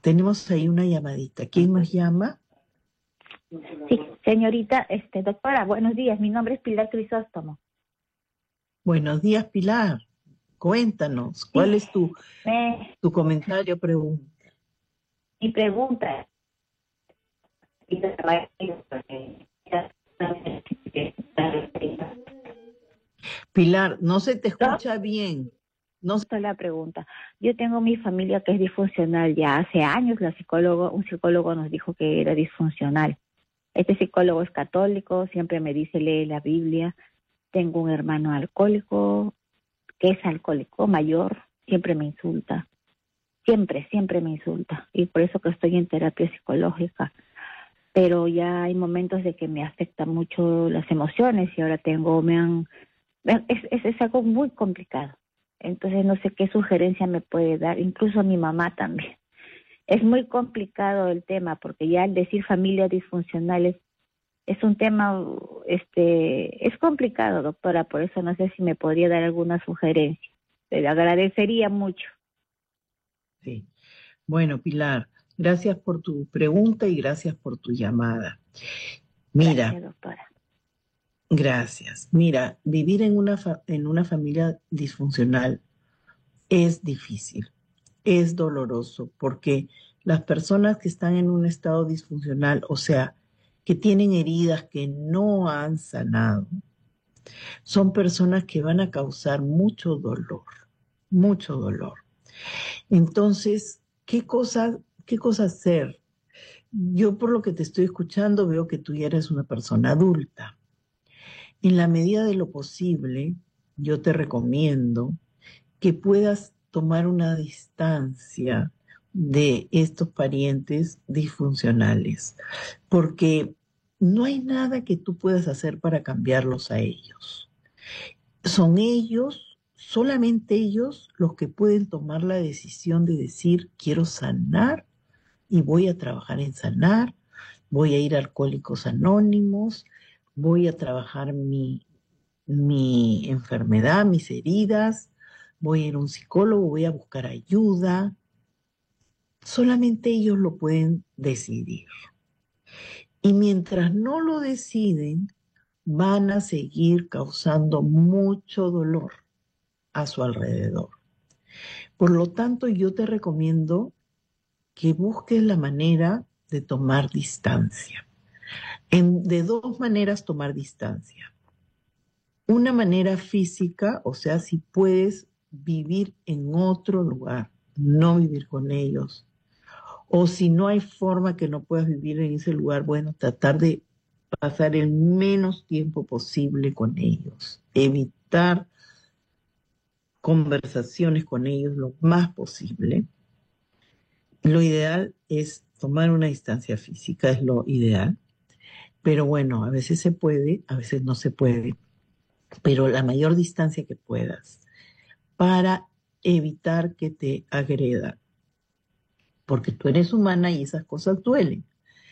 Tenemos ahí una llamadita. ¿Quién nos llama? Sí, señorita, doctora, buenos días. Mi nombre es Pilar Crisóstomo. Buenos días, Pilar. Cuéntanos, ¿cuál es tu comentario, pregunta? Mi pregunta. Pilar, no se te escucha bien. No se... La pregunta. Yo tengo mi familia que es disfuncional ya hace años. Un psicólogo nos dijo que era disfuncional. Este psicólogo es católico, siempre me dice lee la Biblia. Tengo un hermano alcohólico, que es alcohólico mayor, siempre me insulta. Siempre me insulta. Y por eso que estoy en terapia psicológica. Pero ya hay momentos de que me afectan mucho las emociones y ahora es algo muy complicado. Entonces no sé qué sugerencia me puede dar, incluso a mi mamá también. Es muy complicado el tema porque ya al decir familias disfuncionales es un tema, es complicado, doctora, por eso no sé si me podría dar alguna sugerencia. Le agradecería mucho. Sí. Bueno, Pilar, gracias por tu pregunta y gracias por tu llamada. Mira, gracias, doctora. Gracias. Mira, vivir en una familia disfuncional es difícil, es doloroso, porque las personas que están en un estado disfuncional, o sea, que tienen heridas que no han sanado, son personas que van a causar mucho dolor, mucho dolor. Entonces, qué cosa hacer? Yo por lo que te estoy escuchando veo que tú ya eres una persona adulta. En la medida de lo posible, yo te recomiendo que puedas tomar una distancia de estos parientes disfuncionales, porque no hay nada que tú puedas hacer para cambiarlos a ellos. Son ellos, solamente ellos, los que pueden tomar la decisión de decir, quiero sanar y voy a trabajar en sanar, voy a ir a Alcohólicos Anónimos, voy a trabajar mi enfermedad, mis heridas, voy a ir a un psicólogo, voy a buscar ayuda. Solamente ellos lo pueden decidir. Y mientras no lo deciden, van a seguir causando mucho dolor a su alrededor. Por lo tanto, yo te recomiendo que busques la manera de tomar distancia. De dos maneras tomar distancia. Una manera física, o sea, si puedes vivir en otro lugar, no vivir con ellos. O si no hay forma que no puedas vivir en ese lugar, bueno, tratar de pasar el menos tiempo posible con ellos. Evitar conversaciones con ellos lo más posible. Lo ideal es tomar una distancia física, es lo ideal. Pero bueno, a veces se puede, a veces no se puede. Pero la mayor distancia que puedas para evitar que te agredan. Porque tú eres humana y esas cosas duelen.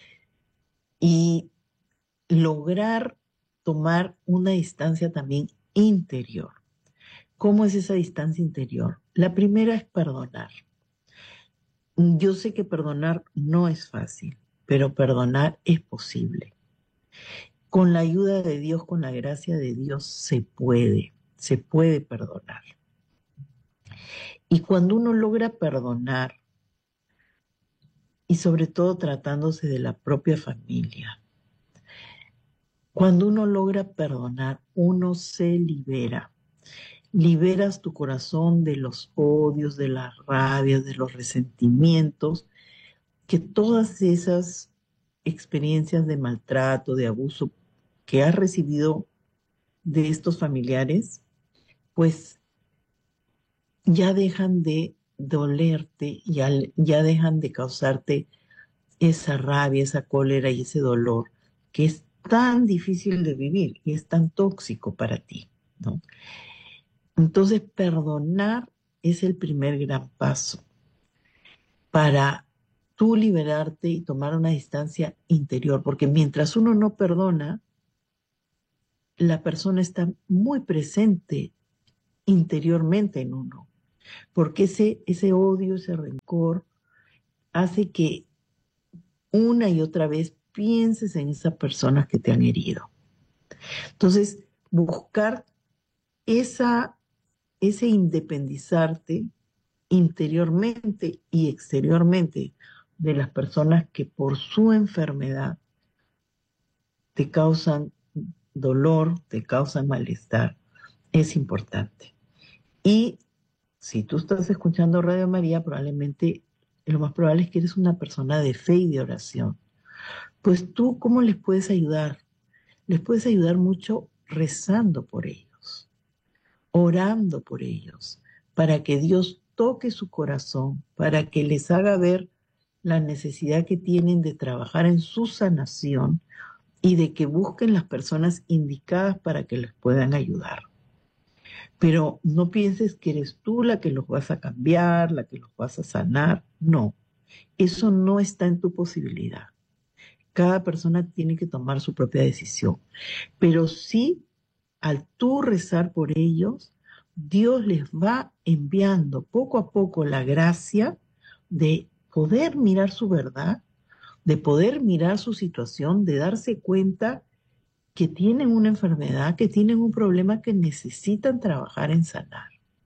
Y lograr tomar una distancia también interior. ¿Cómo es esa distancia interior? La primera es perdonar. Yo sé que perdonar no es fácil, pero perdonar es posible. Con la ayuda de Dios, con la gracia de Dios, se puede perdonar. Y cuando uno logra perdonar, y sobre todo tratándose de la propia familia, cuando uno logra perdonar, uno se libera. Liberas tu corazón de los odios, de las rabias, de los resentimientos, que todas esas experiencias de maltrato, de abuso que has recibido de estos familiares, pues ya dejan de dolerte, ya dejan de causarte esa rabia, esa cólera y ese dolor que es tan difícil de vivir y es tan tóxico para ti, ¿no? Entonces, perdonar es el primer gran paso para tú liberarte y tomar una distancia interior, porque mientras uno no perdona, la persona está muy presente interiormente en uno, porque ese odio, ese rencor hace que una y otra vez pienses en esas personas que te han herido. Entonces, buscar ese independizarte interiormente y exteriormente de las personas que por su enfermedad te causan dolor, te causan malestar, es importante. Y si tú estás escuchando Radio María, probablemente lo más probable es que eres una persona de fe y de oración. Pues tú, ¿cómo les puedes ayudar? Les puedes ayudar mucho rezando por ellos, orando por ellos, para que Dios toque su corazón, para que les haga ver la necesidad que tienen de trabajar en su sanación y de que busquen las personas indicadas para que les puedan ayudar. Pero no pienses que eres tú la que los vas a cambiar, la que los vas a sanar. No, eso no está en tu posibilidad. Cada persona tiene que tomar su propia decisión. Pero sí, al tú rezar por ellos, Dios les va enviando poco a poco la gracia de poder mirar su verdad, de poder mirar su situación, de darse cuenta que tienen una enfermedad, que tienen un problema que necesitan trabajar en sanar.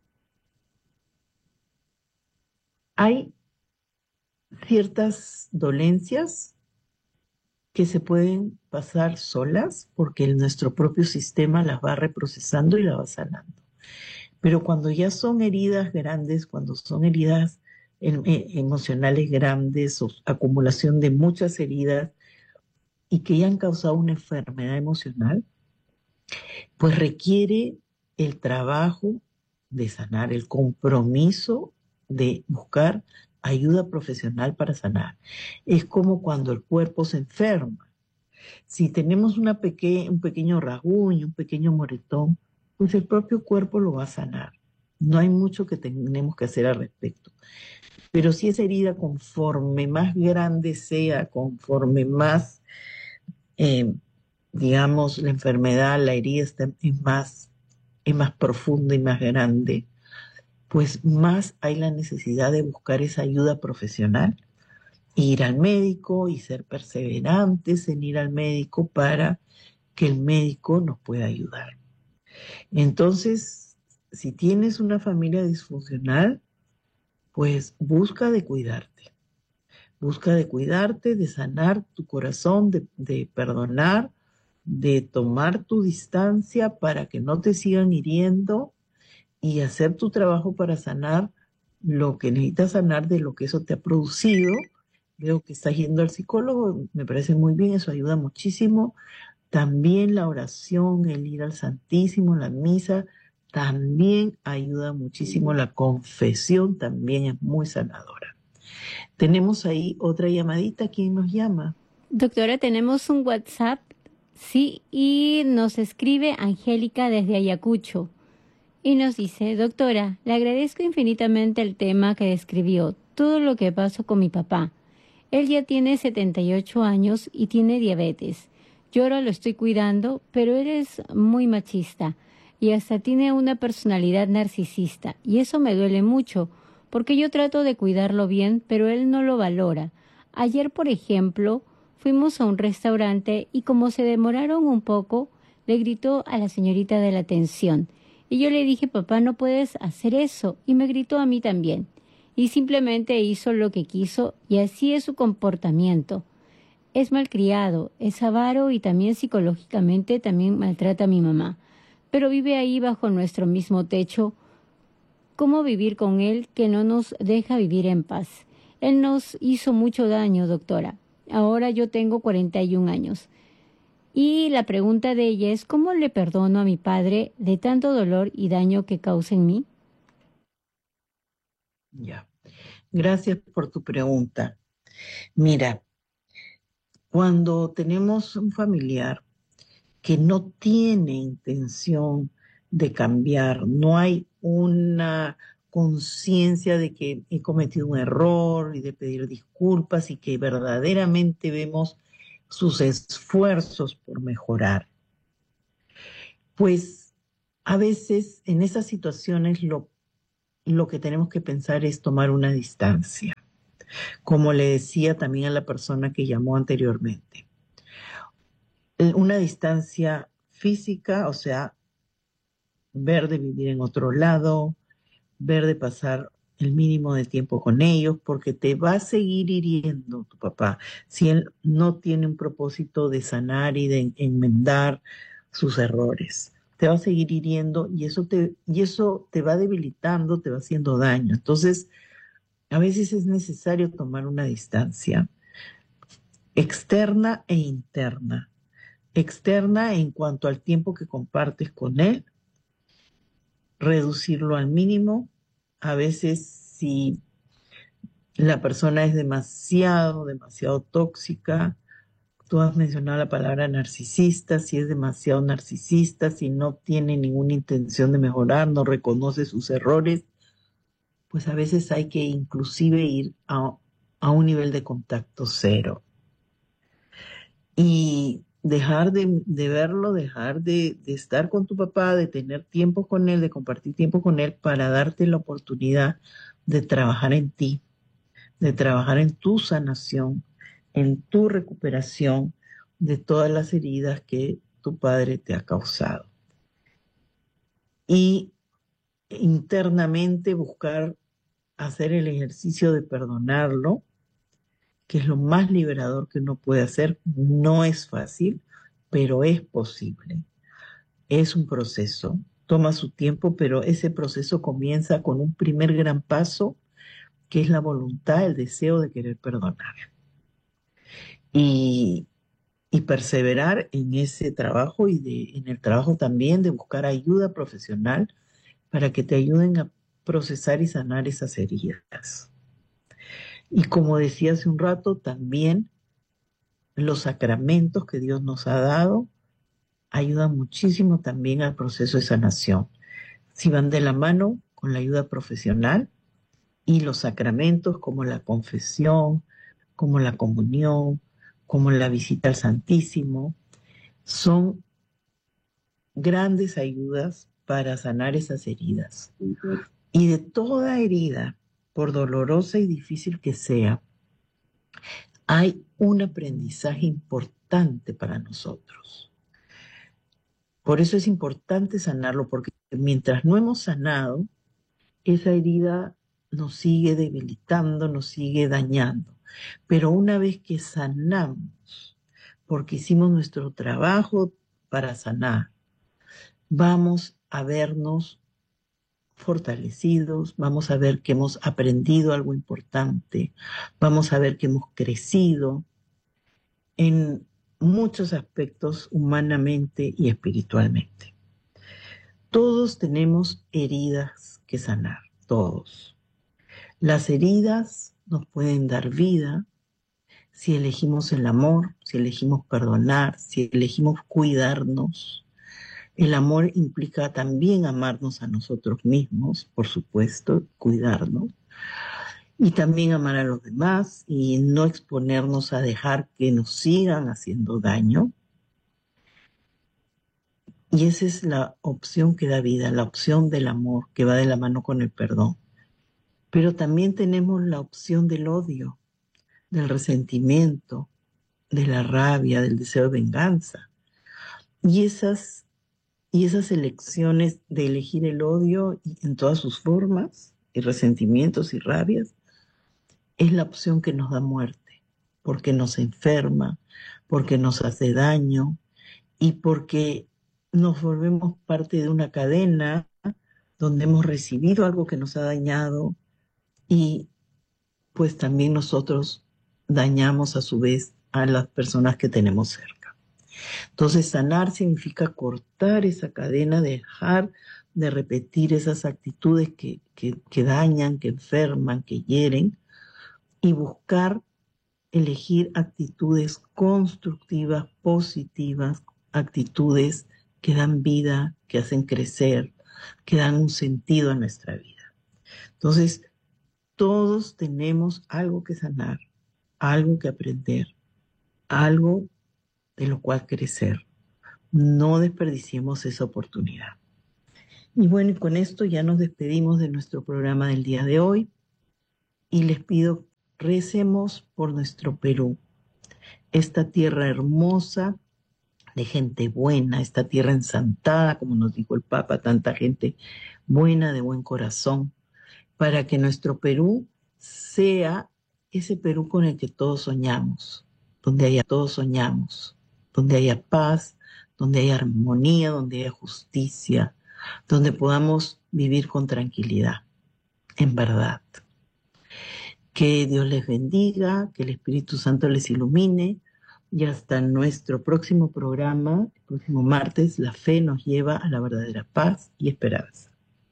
Hay ciertas dolencias que se pueden pasar solas porque nuestro propio sistema las va reprocesando y las va sanando. Pero cuando ya son heridas grandes, cuando son heridas emocionales grandes o acumulación de muchas heridas y que ya han causado una enfermedad emocional, pues requiere el trabajo de sanar, el compromiso de buscar ayuda profesional para sanar. Es como cuando el cuerpo se enferma. Si tenemos un pequeño rasguño, un pequeño moretón, pues el propio cuerpo lo va a sanar. No hay mucho que tenemos que hacer al respecto. Pero si esa herida, conforme más grande sea, conforme más, eh, digamos, la enfermedad, la herida es más profunda y más grande, pues más hay la necesidad de buscar esa ayuda profesional, ir al médico y ser perseverantes en ir al médico para que el médico nos pueda ayudar. Entonces, si tienes una familia disfuncional, pues busca de cuidarte, de sanar tu corazón, de perdonar, de tomar tu distancia para que no te sigan hiriendo y hacer tu trabajo para sanar lo que necesitas sanar de lo que eso te ha producido. Veo que estás yendo al psicólogo, me parece muy bien, eso ayuda muchísimo. También la oración, el ir al Santísimo, la misa, también ayuda muchísimo. La confesión también es muy sanadora. Tenemos ahí otra llamadita. ¿Quién nos llama? Doctora, tenemos un WhatsApp, sí, y nos escribe Angélica desde Ayacucho. Y nos dice: doctora, le agradezco infinitamente el tema que describió, todo lo que pasó con mi papá. Él ya tiene 78 años y tiene diabetes. Yo ahora lo estoy cuidando, pero él es muy machista y hasta tiene una personalidad narcisista. Y eso me duele mucho, porque yo trato de cuidarlo bien, pero él no lo valora. Ayer, por ejemplo, fuimos a un restaurante y como se demoraron un poco, le gritó a la señorita de la atención. Y yo le dije: papá, no puedes hacer eso. Y me gritó a mí también. Y simplemente hizo lo que quiso y así es su comportamiento. Es malcriado, es avaro y también psicológicamente también maltrata a mi mamá. Pero vive ahí bajo nuestro mismo techo. ¿Cómo vivir con él que no nos deja vivir en paz? Él nos hizo mucho daño, doctora. Ahora yo tengo 41 años. Y la pregunta de ella es: ¿cómo le perdono a mi padre de tanto dolor y daño que causa en mí? Ya. Gracias por tu pregunta. Mira, cuando tenemos un familiar que no tiene intención de cambiar, no hay una conciencia de que he cometido un error y de pedir disculpas y que verdaderamente vemos sus esfuerzos por mejorar, pues a veces en esas situaciones lo que tenemos que pensar es tomar una distancia. Como le decía también a la persona que llamó anteriormente, una distancia física, o sea, ver de vivir en otro lado, ver de pasar el mínimo de tiempo con ellos, porque te va a seguir hiriendo tu papá si él no tiene un propósito de sanar y de enmendar sus errores. Te va a seguir hiriendo y eso te va debilitando, te va haciendo daño. Entonces, a veces es necesario tomar una distancia externa e interna. Externa en cuanto al tiempo que compartes con él, reducirlo al mínimo. A veces si la persona es demasiado tóxica, tú has mencionado la palabra narcisista, si es demasiado narcisista, si no tiene ninguna intención de mejorar, no reconoce sus errores, pues a veces hay que inclusive ir a un nivel de contacto cero y dejar de verlo, dejar de estar con tu papá, de tener tiempo con él, de compartir tiempo con él para darte la oportunidad de trabajar en ti, de trabajar en tu sanación, en tu recuperación de todas las heridas que tu padre te ha causado. Y internamente buscar hacer el ejercicio de perdonarlo, que es lo más liberador que uno puede hacer. No es fácil, pero es posible. Es un proceso, toma su tiempo, pero ese proceso comienza con un primer gran paso, que es la voluntad, el deseo de querer perdonar. Y, y perseverar en ese trabajo en el trabajo también de buscar ayuda profesional para que te ayuden a procesar y sanar esas heridas. Y como decía hace un rato, también los sacramentos que Dios nos ha dado ayudan muchísimo también al proceso de sanación. Si van de la mano con la ayuda profesional y los sacramentos como la confesión, como la comunión, como la visita al Santísimo, son grandes ayudas para sanar esas heridas. Y de toda herida, por dolorosa y difícil que sea, hay un aprendizaje importante para nosotros. Por eso es importante sanarlo, porque mientras no hemos sanado, esa herida nos sigue debilitando, nos sigue dañando. Pero una vez que sanamos, porque hicimos nuestro trabajo para sanar, vamos a vernos fortalecidos, vamos a ver que hemos aprendido algo importante, vamos a ver que hemos crecido en muchos aspectos humanamente y espiritualmente. Todos tenemos heridas que sanar, todos. Las heridas nos pueden dar vida si elegimos el amor, si elegimos perdonar, si elegimos cuidarnos. El amor implica también amarnos a nosotros mismos, por supuesto, cuidarnos, y también amar a los demás y no exponernos a dejar que nos sigan haciendo daño. Y esa es la opción que da vida, la opción del amor, que va de la mano con el perdón. Pero también tenemos la opción del odio, del resentimiento, de la rabia, del deseo de venganza. Y esas elecciones de elegir el odio en todas sus formas, y resentimientos y rabias, es la opción que nos da muerte, porque nos enferma, porque nos hace daño y porque nos volvemos parte de una cadena donde hemos recibido algo que nos ha dañado y pues también nosotros dañamos a su vez a las personas que tenemos cerca. Entonces, sanar significa cortar esa cadena, dejar de repetir esas actitudes que dañan, que enferman, que hieren, y buscar elegir actitudes constructivas, positivas, actitudes que dan vida, que hacen crecer, que dan un sentido a nuestra vida. Entonces, todos tenemos algo que sanar, algo que aprender, algo de lo cual crecer. No desperdiciemos esa oportunidad. Y bueno, y con esto ya nos despedimos de nuestro programa del día de hoy y les pido recemos por nuestro Perú, esta tierra hermosa, de gente buena, esta tierra ensantada, como nos dijo el Papa, tanta gente buena, de buen corazón, para que nuestro Perú sea ese Perú con el que todos soñamos, donde haya paz, donde haya armonía, donde haya justicia, donde podamos vivir con tranquilidad, en verdad. Que Dios les bendiga, que el Espíritu Santo les ilumine, y hasta nuestro próximo programa, el próximo martes, la fe nos lleva a la verdadera paz y esperanza.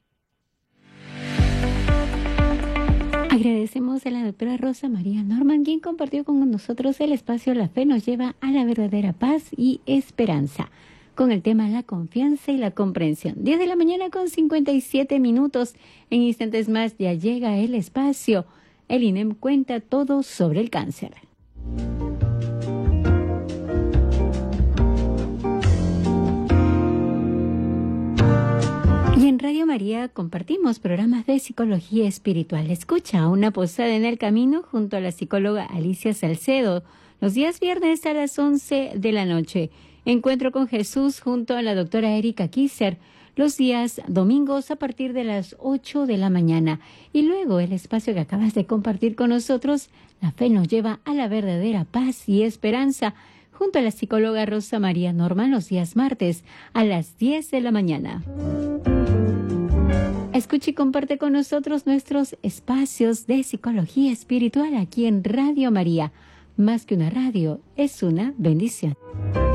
Agradecemos a la doctora Rosa María Norman, quien compartió con nosotros el espacio La fe nos lleva a la verdadera paz y esperanza, con el tema la confianza y la comprensión. 10 de la mañana con 57 minutos. En instantes más ya llega el espacio. El INEM cuenta todo sobre el cáncer. Y en Radio María compartimos programas de psicología espiritual. Escucha Una posada en el camino junto a la psicóloga Alicia Salcedo, los días viernes a las 11 de la noche. Encuentro con Jesús junto a la doctora Erika Kisser, los días domingos a partir de las 8 de la mañana. Y luego el espacio que acabas de compartir con nosotros, La fe nos lleva a la verdadera paz y esperanza, junto a la psicóloga Rosa María Norman, los días martes a las 10 de la mañana. Escucha y comparte con nosotros nuestros espacios de psicología espiritual aquí en Radio María. Más que una radio, es una bendición.